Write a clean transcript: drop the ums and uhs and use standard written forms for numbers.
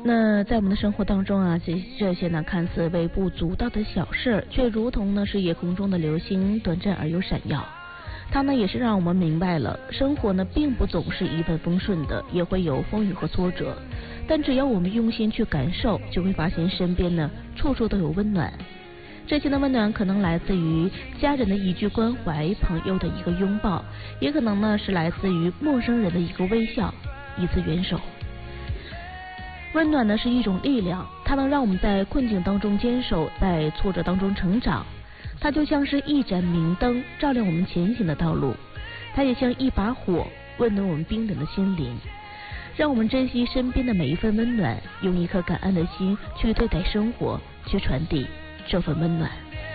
那在我们的生活当中啊，这些呢看似微不足道的小事，却如同呢是夜空中的流星，短暂而又闪耀。它呢也是让我们明白了，生活呢并不总是一帆风顺的，也会有风雨和挫折。但只要我们用心去感受，就会发现身边呢处处都有温暖。这些的温暖可能来自于家人的一句关怀，朋友的一个拥抱，也可能呢是来自于陌生人的一个微笑，一次援手。温暖呢是一种力量，它能让我们在困境当中坚守，在挫折当中成长。它就像是一盏明灯，照亮我们前行的道路；它也像一把火，温暖我们冰冷的心灵。让我们珍惜身边的每一份温暖，用一颗感恩的心去对待生活，去传递这份温暖。